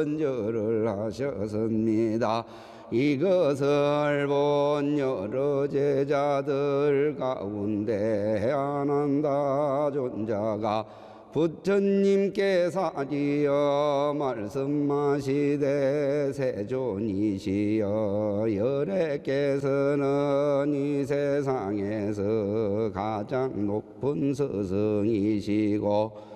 선절을 하셨습니다. 이것을 본 여러 제자들 가운데 아난다 존자가 부처님께 사지어 말씀하시되 세존이시여 열애께서는 이 세상에서 가장 높은 스승이시고